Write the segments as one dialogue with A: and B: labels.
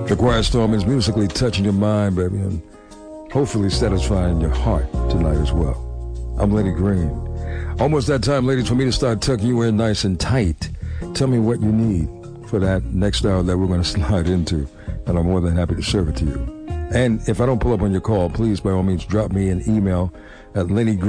A: The Quiet Storm is musically touching your mind, baby, and hopefully satisfying your heart tonight as well. I'm Lenny Green. Almost that time, ladies, for me to start tucking you in nice and tight. Tell me what you need for that next hour that we're going to slide into, and I'm more than happy to serve it to you. And if I don't pull up on your call, please, by all means, drop me an email at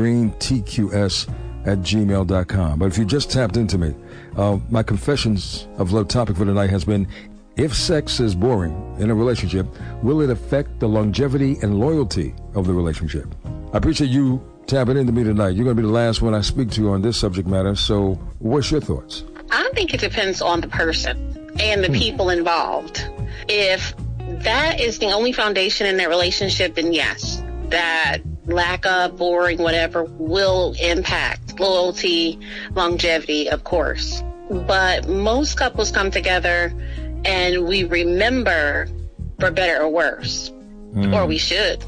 A: lennygreentqs@gmail.com. But if you just tapped into me, my Confessions of Love topic for tonight has been, if sex is boring in a relationship, will it affect the longevity and loyalty of the relationship? I appreciate you tapping into me tonight. You're going to be the last one I speak to on this subject matter, so what's your thoughts?
B: I think it depends on the person and the people involved. If that is the only foundation in that relationship, then yes, that lack of, boring, whatever, will impact loyalty, longevity, of course. But most couples come together and we remember for better or worse, or we should.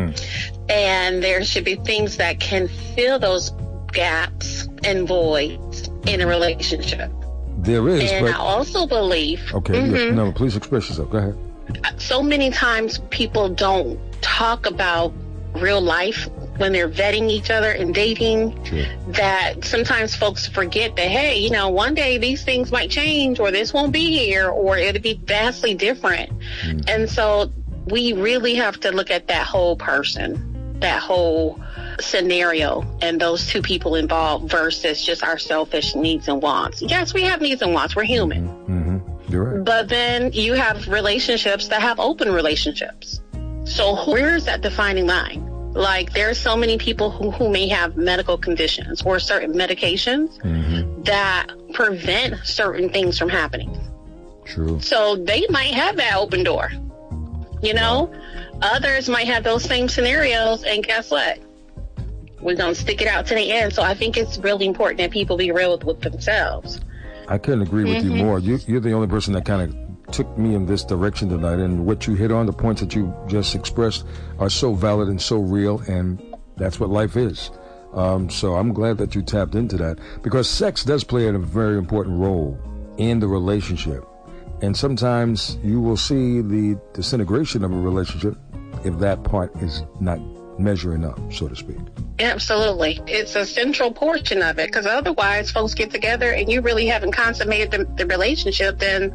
B: And there should be things that can fill those gaps and voids in a relationship.
A: There is.
B: And
A: but
B: I also believe...
A: Okay, no, please express yourself. Go ahead.
B: So many times people don't talk about real life when they're vetting each other and dating, that sometimes folks forget that, hey, you know, one day these things might change, or this won't be here, or it'll be vastly different. And so we really have to look at that whole person, that whole scenario, and those two people involved versus just our selfish needs and wants. Yes, we have needs and wants. We're human.
A: You're right.
B: But then you have relationships that have open relationships. So where's that defining line? Like, there's so many people who may have medical conditions or certain medications that prevent certain things from happening.
A: True.
B: So they might have that open door. You know, others might have those same scenarios, and guess what? We're going to stick it out to the end. So I think it's really important that people be real with themselves.
A: I couldn't agree with you more. You're the only person that kind of took me in this direction tonight, and what you hit on, the points that you just expressed, are so valid and so real, and that's what life is. So I'm glad that you tapped into that, because sex does play a very important role in the relationship. And sometimes you will see the disintegration of a relationship if that part is not measuring up, so to speak.
B: Absolutely. It's a central portion of it, because otherwise folks get together and you really haven't consummated the relationship, then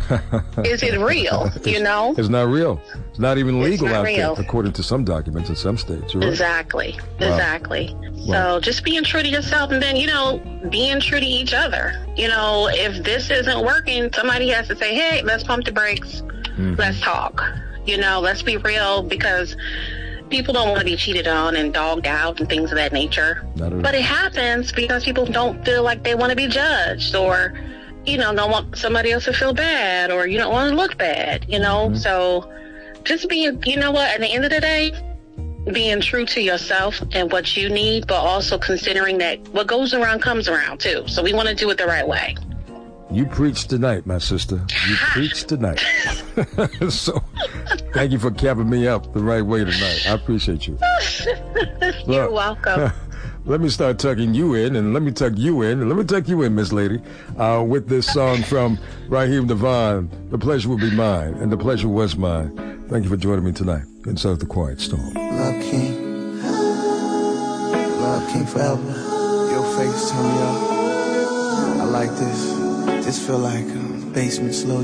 B: is it real? You know?
A: It's not real. It's not even legal
B: not
A: out
B: real.
A: there, according to some documents in some states. Right?
B: Exactly.
A: Wow.
B: Exactly.
A: Wow.
B: So just being true to yourself, and then, you know, being true to each other. You know, if this isn't working, somebody has to say, hey, let's pump the brakes. Let's talk. You know, let's be real, because people don't want to be cheated on and dogged out and things of that nature. But it happens because people don't feel like they want to be judged, or, you know, don't want somebody else to feel bad, or you don't want to look bad, you know? So just being, you know what, at the end of the day, being true to yourself and what you need, but also considering that what goes around comes around too. So we want to do it the right way.
A: You preached tonight, my sister. You preached tonight. So thank you for capping me up the right way tonight. I appreciate you.
B: You're welcome.
A: Let me start tucking you in, and let me tuck you in, and let me tuck you in, Miss Lady, with this song from Raheem DeVaughn, The Pleasure Will Be Mine, and the pleasure was mine. Thank you for joining me tonight inside The Quiet Storm.
C: Love King. Love King forever. Your face turn me up. I like this. Just feel like basement slow